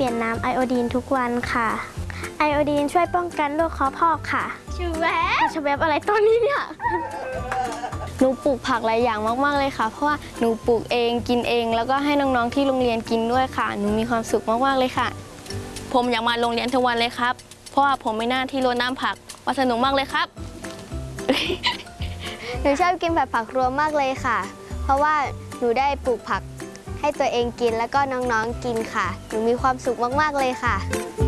ลี่ยนน้ำไอโอดีนทุกวันค่ะไอโอดีนช่วยป้องกันโรคคอพอกค่ะชูแวบชูแวบอะไรตอนนี้เนี่ยหนูปลูกผักหลายอย่างมากๆเลยค่ะเพราะว่าหนูปลูกเองกินเองแล้วก็ให้น้องๆที่โรงเรียนกินด้วยค่ะหนูมีความสุขมากๆเลยค่ะผมอยากมาโรงเรียนทุกวันเลยครับเพราะว่าผมมีหน้าที่รดน้ำผักว่าสนุกมากเลยครับหนูชอบกินผักรวมมากเลยค่ะเพราะว่าหนูได้ปลูกผักให้ตัวเองกินแล้วก็น้องๆกินค่ะหนูมีความสุขมากๆเลยค่ะ